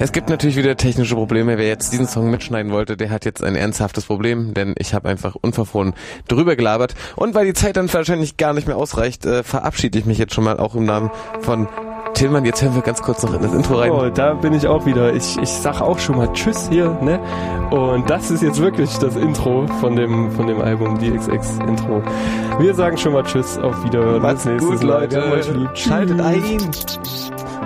Es gibt natürlich wieder technische Probleme. Wer jetzt diesen Song mitschneiden wollte, der hat jetzt ein ernsthaftes Problem, denn ich habe einfach unverfroren drüber gelabert. Und weil die Zeit dann wahrscheinlich gar nicht mehr ausreicht, verabschiede ich mich jetzt schon mal auch im Namen von Tillmann. Jetzt hören wir ganz kurz noch in das Intro rein. Oh, da bin ich auch wieder. Ich sag auch schon mal Tschüss hier, ne? Und das ist jetzt wirklich das Intro von dem Album, die XX-Intro. Wir sagen schon mal Tschüss, auf Wiederhören. Macht's gut, Leute. Wir haben euch lieb. Schaltet ein.